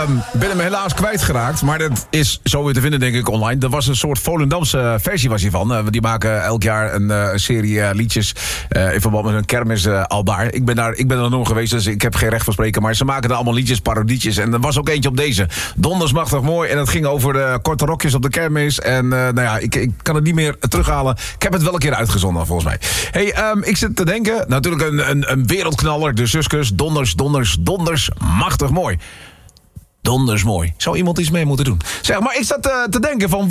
Ben hem helaas kwijtgeraakt, maar dat is zo weer te vinden, denk ik, online. Er was een soort Volendamse versie was hiervan. Die maken elk jaar een serie liedjes in verband met hun kermis al daar. Ik ben er nog geweest, dus ik heb geen recht van spreken. Maar ze maken er allemaal liedjes, parodietjes. En er was ook eentje op deze. Dondersmachtig mooi. En dat ging over de korte rokjes op de kermis. En ik kan het niet meer terughalen. Ik heb het wel een keer uitgezonden, volgens mij. Hey, ik zit te denken, natuurlijk een wereldknaller. De Suskes, donders, machtig mooi. Donders mooi. Zou iemand iets mee moeten doen? Zeg, maar ik zat te denken van